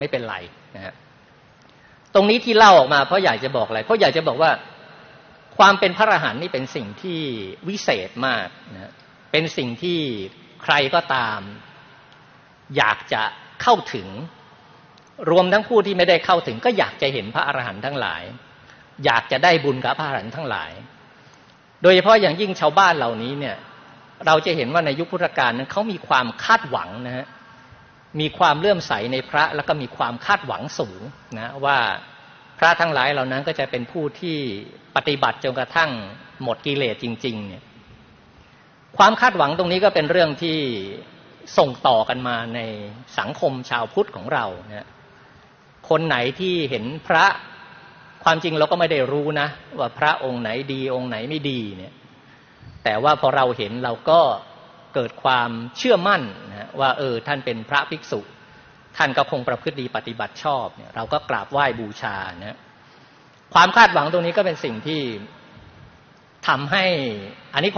ไม่เป็นไรนะฮะตรงนี้ที่เล่าออกมาเพราะอยากจะบอกอะไรเพราะอยากจะบอกว่าความเป็นพระอรหันต์นี่เป็นสิ่งที่วิเศษมากนะเป็นสิ่งที่ใครก็ตามอยากจะเข้าถึงรวมทั้งผู้ที่ไม่ได้เข้าถึงก็อยากจะเห็นพระอรหันต์ทั้งหลายอยากจะได้บุญกับพระอรหันต์ทั้งหลายโดยเฉพาะอย่างยิ่งชาวบ้านเหล่านี้เนี่ยเราจะเห็นว่าในยุคพุทธกาลนั้นเขามีความคาดหวังนะฮะมีความเลื่อมใสในพระแล้วก็มีความคาดหวังสูงนะว่าพระทั้งหลายเหล่านั้นก็จะเป็นผู้ที่ปฏิบัติจนกระทั่งหมดกิเลสจริงๆเนี่ยความคาดหวังตรงนี้ก็เป็นเรื่องที่ส่งต่อกันมาในสังคมชาวพุทธของเรานะคนไหนที่เห็นพระความจริงเราก็ไม่ได้รู้นะว่าพระองค์ไหนดีองค์ไหนไม่ดีเนี่ยแต่ว่าพอเราเห็นเราก็เกิดความเชื่อมั่นนะว่าท่านเป็นพระภิกษุท่านก็คงประพฤติดีปฏิบัติชอบเนี่ยเราก็กราบไหว้บูชานะความคาดหวังตรงนี้ก็เป็นสิ่งที่ทำให้อันนี้